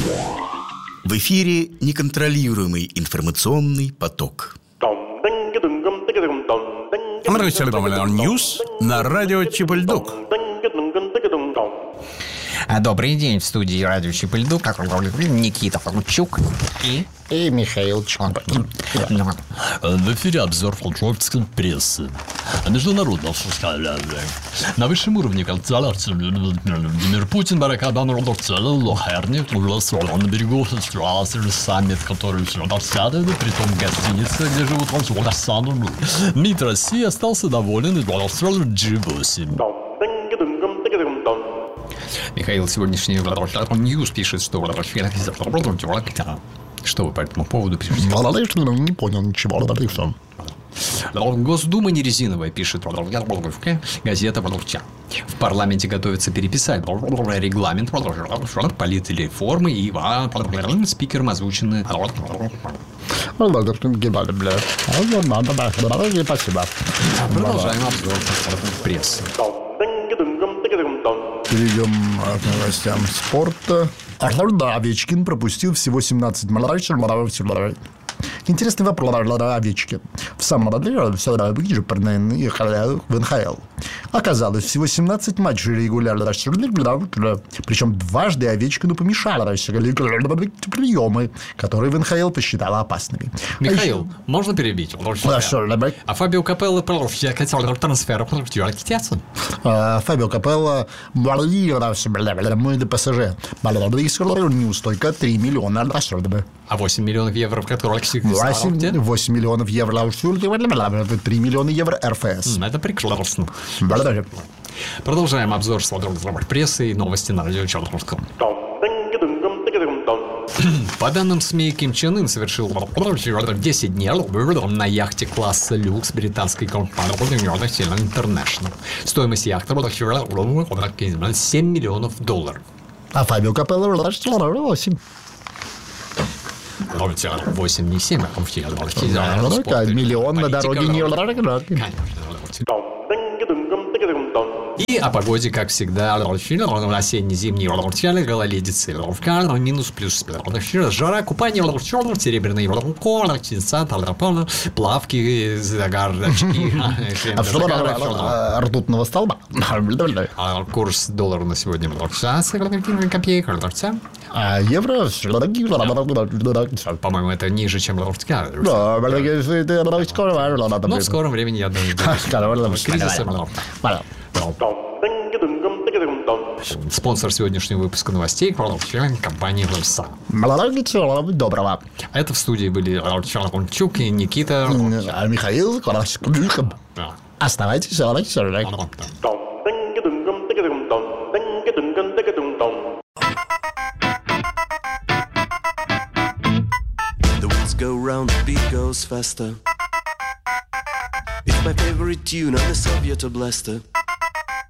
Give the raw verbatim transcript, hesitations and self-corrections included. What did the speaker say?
В эфире неконтролируемый информационный поток. Ньюс на радио Чипульдук. Добрый день, в студии радио Чипульдук Никита Фарчук и... И Михаил Чонкин. В эфире обзор французской прессы. Международного на высшем уровне Владимир Путин, Барак Обама, Лохерни, на берегу саммит, который притом в гостинице, где живут французы. МИД России остался доволен и джи восемь. Михаил, сегодняшний Ньюс пишет, что... Что вы по этому поводу пишете? Не понял ничего. Госдума не резиновая, пишет газета «Волча». В парламенте готовится переписать регламент политреформы и спикером озвучены. Спасибо. Продолжаем обзор прессы. Перейдем к новостям спорта. Овечкин пропустил всего семнадцать матчей. Интересный вопрос Овечкин. В самом деле, все ближе в эн ха эл. Оказалось, всего семнадцать матчей регулярно. Причем дважды Овечкину помешали приемы, которые в эн ха эл посчитала опасными. Михаил, а еще... можно перебить? А Фабио Капелло хотел трансфер. Фабио Капелло мы до ПСЖ. Неустойка три миллиона. А восемь миллионов евро, в которых восемь миллионов евро, три миллиона евро эр эф эс. Это прекрасно. Продолжаем обзор прессы и новости на радио Чарторском. По данным СМИ, Ким Чен Ын совершил десять дней на яхте класса люкс британской компании International. Стоимость яхты семь миллионов долларов. А Фабио Капелло восемь. восемь, не семь, а миллион на дороге не... И о погоде, как всегда, осенне-зимний гололедицы, минус плюс, жара, купание, серебряный плавки, загар, очки, ртутного столба. Курс доллара на сегодня копеек, а евро, по-моему, это ниже, чем лордская. Но в скором времени, я думаю, кризисом. Спонсор сегодняшнего выпуска новостей – компания «Вольса». Доброго. Это в студии были Чук и Никита. А Михаил. Оставайтесь. The wheels go round, the beat goes faster. It's my favorite tune, I'm a Soviet blaster.